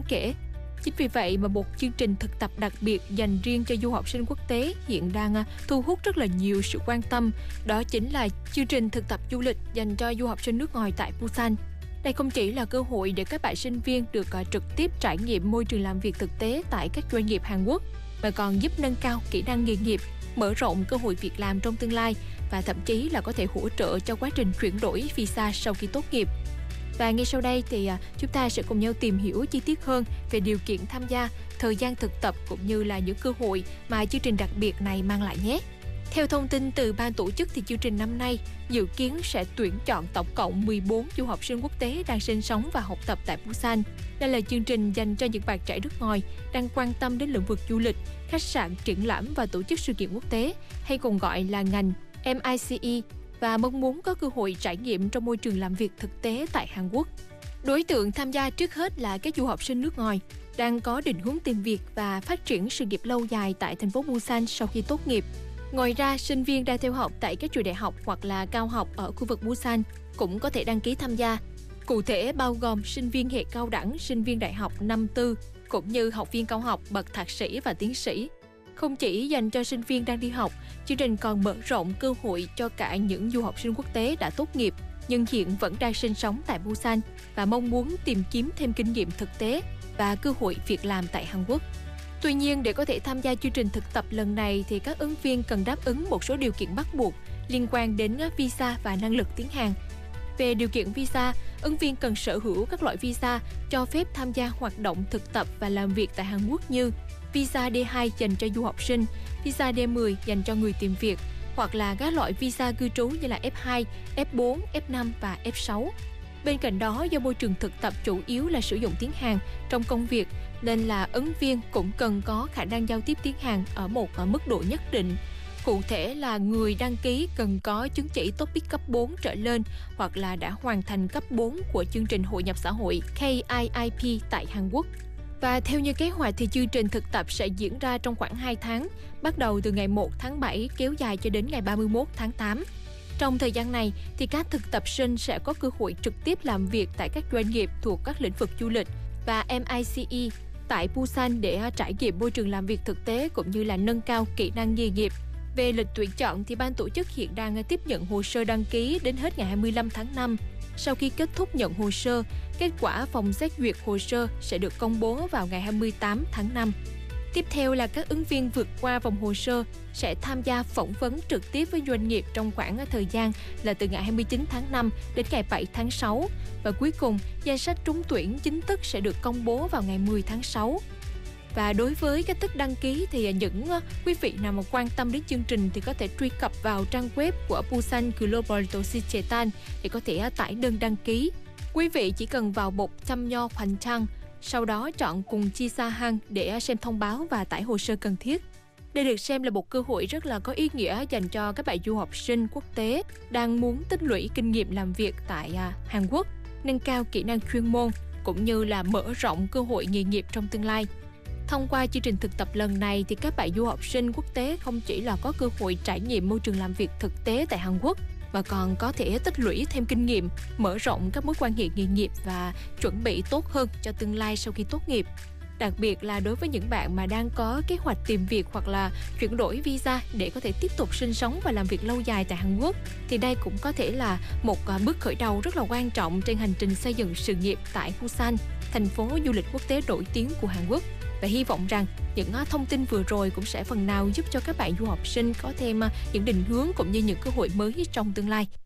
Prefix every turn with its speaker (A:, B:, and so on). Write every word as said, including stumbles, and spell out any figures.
A: kể. Chính vì vậy mà một chương trình thực tập đặc biệt dành riêng cho du học sinh quốc tế hiện đang thu hút rất là nhiều sự quan tâm. Đó chính là chương trình thực tập du lịch dành cho du học sinh nước ngoài tại Busan. Đây không chỉ là cơ hội để các bạn sinh viên được trực tiếp trải nghiệm môi trường làm việc thực tế tại các doanh nghiệp Hàn Quốc, mà còn giúp nâng cao kỹ năng nghề nghiệp, mở rộng cơ hội việc làm trong tương lai và thậm chí là có thể hỗ trợ cho quá trình chuyển đổi visa sau khi tốt nghiệp. Và ngay sau đây thì chúng ta sẽ cùng nhau tìm hiểu chi tiết hơn về điều kiện tham gia, thời gian thực tập cũng như là những cơ hội mà chương trình đặc biệt này mang lại nhé. Theo thông tin từ ban tổ chức thì chương trình năm nay dự kiến sẽ tuyển chọn tổng cộng mười bốn du học sinh quốc tế đang sinh sống và học tập tại Busan. Đây là chương trình dành cho những bạn trẻ nước ngoài đang quan tâm đến lĩnh vực du lịch, khách sạn, triển lãm và tổ chức sự kiện quốc tế, hay còn gọi là ngành em i xê e, và mong muốn có cơ hội trải nghiệm trong môi trường làm việc thực tế tại Hàn Quốc. Đối tượng tham gia trước hết là các du học sinh nước ngoài đang có định hướng tìm việc và phát triển sự nghiệp lâu dài tại thành phố Busan sau khi tốt nghiệp. Ngoài ra, sinh viên đang theo học tại các trường đại học hoặc là cao học ở khu vực Busan cũng có thể đăng ký tham gia. Cụ thể bao gồm sinh viên hệ cao đẳng, sinh viên đại học năm tư, cũng như học viên cao học, bậc thạc sĩ và tiến sĩ. Không chỉ dành cho sinh viên đang đi học, chương trình còn mở rộng cơ hội cho cả những du học sinh quốc tế đã tốt nghiệp nhưng hiện vẫn đang sinh sống tại Busan và mong muốn tìm kiếm thêm kinh nghiệm thực tế và cơ hội việc làm tại Hàn Quốc. Tuy nhiên, để có thể tham gia chương trình thực tập lần này thì các ứng viên cần đáp ứng một số điều kiện bắt buộc liên quan đến visa và năng lực tiếng Hàn. Về điều kiện visa, ứng viên cần sở hữu các loại visa cho phép tham gia hoạt động thực tập và làm việc tại Hàn Quốc như visa D hai dành cho du học sinh, visa D mười dành cho người tìm việc, hoặc là các loại visa cư trú như là F hai, F bốn, F năm và F sáu. Bên cạnh đó, do môi trường thực tập chủ yếu là sử dụng tiếng Hàn trong công việc, nên là ứng viên cũng cần có khả năng giao tiếp tiếng Hàn ở một ở mức độ nhất định. Cụ thể là người đăng ký cần có chứng chỉ TOEIC cấp bốn trở lên hoặc là đã hoàn thành cấp bốn của chương trình hội nhập xã hội K I I P tại Hàn Quốc. Và theo như kế hoạch thì chương trình thực tập sẽ diễn ra trong khoảng hai tháng, bắt đầu từ ngày một tháng bảy kéo dài cho đến ngày ba mươi mốt tháng tám. Trong thời gian này thì các thực tập sinh sẽ có cơ hội trực tiếp làm việc tại các doanh nghiệp thuộc các lĩnh vực du lịch và em i xê e tại Busan để trải nghiệm môi trường làm việc thực tế cũng như là nâng cao kỹ năng nghề nghiệp. Về lịch tuyển chọn thì ban tổ chức hiện đang tiếp nhận hồ sơ đăng ký đến hết ngày hai mươi lăm tháng năm. Sau khi kết thúc nhận hồ sơ, kết quả phòng xét duyệt hồ sơ sẽ được công bố vào ngày hai mươi tám tháng năm. Tiếp theo là các ứng viên vượt qua vòng hồ sơ sẽ tham gia phỏng vấn trực tiếp với doanh nghiệp trong khoảng thời gian là từ ngày hai mươi chín tháng năm đến ngày bảy tháng sáu. Và cuối cùng, danh sách trúng tuyển chính thức sẽ được công bố vào ngày mười tháng sáu. Và đối với cách thức đăng ký thì những quý vị nào mà quan tâm đến chương trình thì có thể truy cập vào trang web của Busan Global Toshitetan để có thể tải đơn đăng ký. Quý vị chỉ cần vào mục chăm nho khoảnh trăng, sau đó chọn cùng chi sa hang để xem thông báo và tải hồ sơ cần thiết. Đây được xem là một cơ hội rất là có ý nghĩa dành cho các bạn du học sinh quốc tế đang muốn tích lũy kinh nghiệm làm việc tại Hàn Quốc, nâng cao kỹ năng chuyên môn cũng như là mở rộng cơ hội nghề nghiệp trong tương lai. Thông qua chương trình thực tập lần này thì các bạn du học sinh quốc tế không chỉ là có cơ hội trải nghiệm môi trường làm việc thực tế tại Hàn Quốc mà còn có thể tích lũy thêm kinh nghiệm, mở rộng các mối quan hệ nghề nghiệp và chuẩn bị tốt hơn cho tương lai sau khi tốt nghiệp. Đặc biệt là đối với những bạn mà đang có kế hoạch tìm việc hoặc là chuyển đổi visa để có thể tiếp tục sinh sống và làm việc lâu dài tại Hàn Quốc thì đây cũng có thể là một bước khởi đầu rất là quan trọng trên hành trình xây dựng sự nghiệp tại Busan, thành phố du lịch quốc tế nổi tiếng của Hàn Quốc. Và hy vọng rằng những thông tin vừa rồi cũng sẽ phần nào giúp cho các bạn du học sinh có thêm những định hướng cũng như những cơ hội mới trong tương lai.